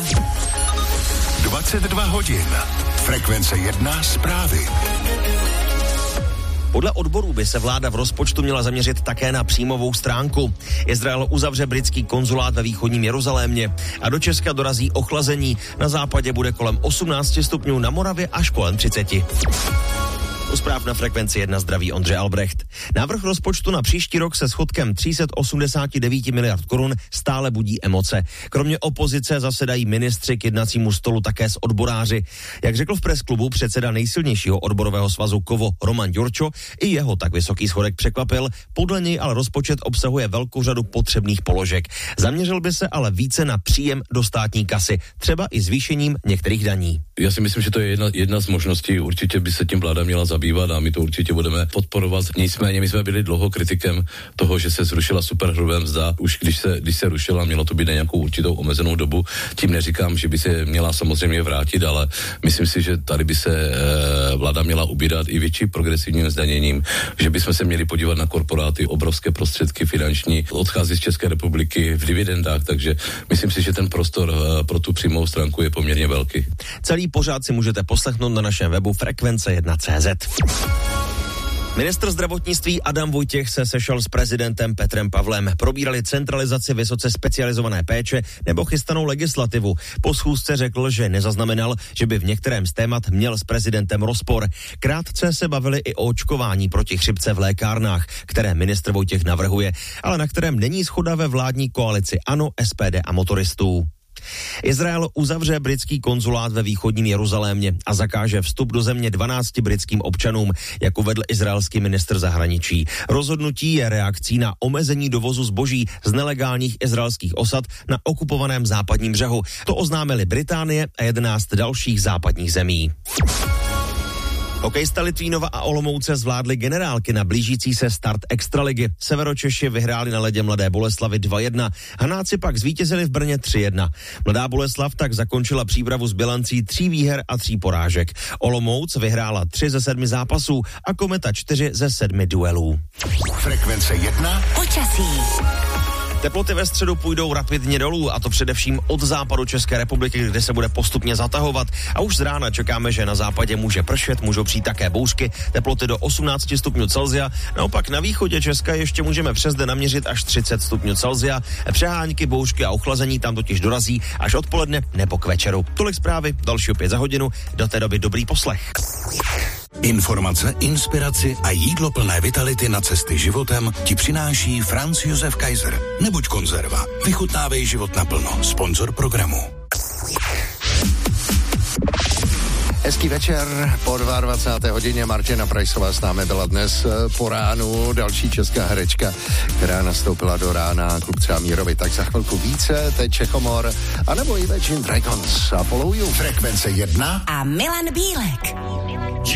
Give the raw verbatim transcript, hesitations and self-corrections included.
dvacet dva hodin. Frekvence jedna zprávy. Podle odborů by se vláda v rozpočtu měla zaměřit také na příjmovou stránku. Izrael uzavře britský konzulát ve východním Jeruzalémě a do Česka dorazí ochlazení. Na západě bude kolem osmnáct stupňů, na Moravě až kolem třicet. U zpráv na Frekvenci jedna zdraví Ondřej Albrecht. Návrh rozpočtu na příští rok se schodkem tři sta osmdesát devět miliard korun stále budí emoce. Kromě opozice zasedají ministři k jednacímu stolu také s odboráři. Jak řekl v presklubu předseda nejsilnějšího odborového svazu Kovo Roman Ďurčo, i jeho tak vysoký schodek překvapil. Podle něj ale rozpočet obsahuje velkou řadu potřebných položek. Zaměřil by se ale více na příjem do státní kasy, třeba i zvýšením některých daní. Já si myslím, že to je jedna, jedna z možností. Určitě by se tím vláda měla zabývat a my to určitě budeme podporovat. Nicméně my jsme byli dlouho kritikem toho, že se zrušila superhrubá mzda. Už když se, když se rušila, mělo to být na nějakou určitou omezenou dobu. Tím neříkám, že by se měla samozřejmě vrátit, ale myslím si, že tady by se e, vláda měla ubírat i větší progresivním zdaněním, že bychom se měli podívat na korporáty, obrovské prostředky finanční, odchází z České republiky v dividendách, takže myslím si, že ten prostor e, pro tu přímou stránku je poměrně velký. Celý pořád si můžete poslechnout na našem webu frekvence jedna tečka cé zet. Ministr zdravotnictví Adam Vojtěch se sešel s prezidentem Petrem Pavlem. Probírali centralizaci vysoce specializované péče nebo chystanou legislativu. Po schůzce řekl, že nezaznamenal, že by v některém z témat měl s prezidentem rozpor. Krátce se bavili i o očkování proti chřipce v lékárnách, které ministr Vojtěch navrhuje, ale na kterém není shoda ve vládní koalici ANO, es pé dé a motoristů. Izrael uzavře britský konzulát ve východním Jeruzalémě a zakáže vstup do země dvanácti britským občanům, jak uvedl izraelský ministr zahraničí. Rozhodnutí je reakcí na omezení dovozu zboží z nelegálních izraelských osad na okupovaném západním břehu. To oznámili Británie a jedenáct dalších západních zemí. Hokejista Litvínova a Olomouce zvládli generálky na blížící se start extraligy. Severočeši vyhráli na ledě Mladé Boleslavi dva jedna. Hanáci pak zvítězili v Brně tři jedna. Mladá Boleslav tak zakončila přípravu s bilancí tří výher a tří porážek. Olomouc vyhrála tři ze sedmi zápasů a Kometa čtyři ze sedmi duelů. Frekvence jedna. Počasí. Teploty ve středu půjdou rapidně dolů, a to především od západu České republiky, kde se bude postupně zatahovat. A už z rána čekáme, že na západě může pršet, můžou přijít také bouřky, teploty do osmnáct stupňů Celsia. Naopak na východě Česka ještě můžeme přes den naměřit až třicet stupňů Celsia. Přehánky, bouřky a ochlazení tam totiž dorazí až odpoledne nebo k večeru. Tolik zprávy, další opět za hodinu. Do té doby dobrý poslech. Informace, inspiraci a jídlo plné vitality na cesty životem ti přináší Franz Josef Kaiser. Nebuď konzerva. Vychutnávej život naplno. Sponzor programu. Hezký večer, po dvacáté druhé hodině Martina Prajsová s námi byla dnes po ránu, další česká herečka, která nastoupila do rána, klub třeba Mírovi, tak za chvilku více, teď Čechomor, anebo Imagine Dragons a Follow You. Frekvence jedna A Milan Bílek.